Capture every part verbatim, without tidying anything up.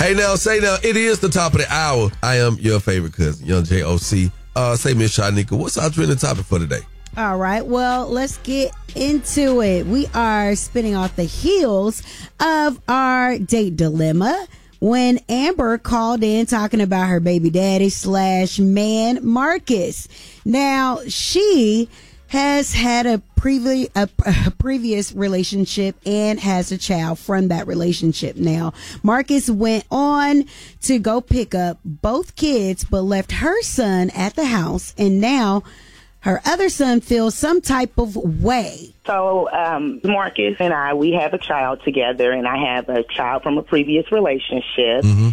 Hey, now, say now, it is the top of the hour. I am your favorite cousin, Young J O C. Uh, say, Miss Shanika, what's our trending topic for today? All right, well, let's get into it. We are spinning off the heels of our date dilemma when Amber called in talking about her baby daddy slash man, Marcus. Now, she has had a, previ- a, a previous relationship and has a child from that relationship. Now, Marcus went on to go pick up both kids, but left her son at the house, and now her other son feels some type of way. So, um, Marcus and I, we have a child together, and I have a child from a previous relationship. Mm-hmm.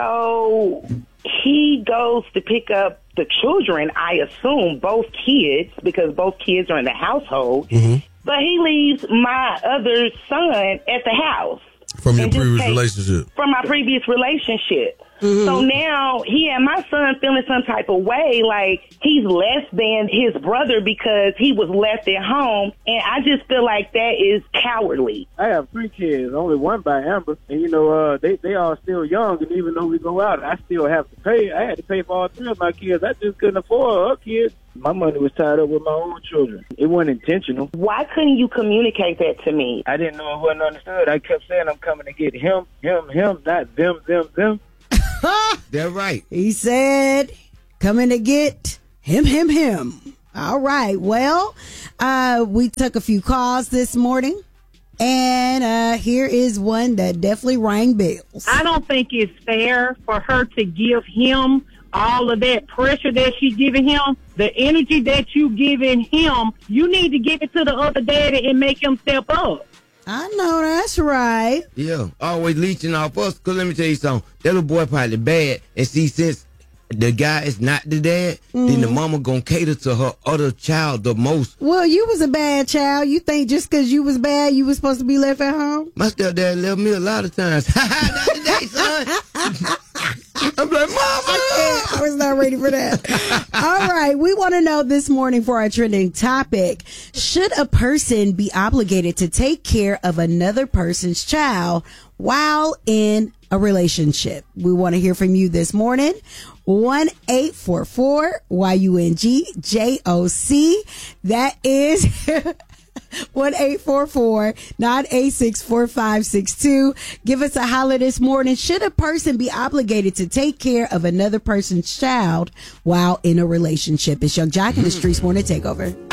So he goes to pick up the children, I assume, both kids, because both kids are in the household. Mm-hmm. But he leaves my other son at the house. From your previous relationship? From my previous relationship. Mm-hmm. So now he and my son feeling some type of way, like he's less than his brother because he was left at home. And I just feel like that is cowardly. I have three kids, only one by Amber. And, you know, uh, they, they are still young. And even though we go out, I still have to pay. I had to pay for all three of my kids. I just couldn't afford her kids. My money was tied up with my own children. It wasn't intentional. Why couldn't you communicate that to me? I didn't know it wasn't understood. I kept saying I'm coming to get him, him, him, not them, them, them. They're right. He said, coming to get him, him, him. All right. Well, uh, we took a few calls this morning, and uh, here is one that definitely rang bells. I don't think it's fair for her to give him all of that pressure that she's giving him. The energy that you giving him, you need to give it to the other daddy and make him step up. I know that's right. Yeah, always leeching off us. Because let me tell you something. That little boy probably bad. And see, since the guy is not the dad, mm-hmm. then the mama gonna cater to her other child the most. Well, you was a bad child. You think just because you was bad, you was supposed to be left at home? My stepdad left me a lot of times. Not today, son. I'm like, Mama! I, I was not ready for that. All right. We want to know this morning for our trending topic. Should a person be obligated to take care of another person's child while in a relationship? We want to hear from you this morning. one eight four four Y U N G J O C. That is one eight four four nine eight six four five six two. Give us a holler this morning. Should a person be obligated to take care of another person's child while in a relationship? It's Young Jock in the Streets Morning Takeover.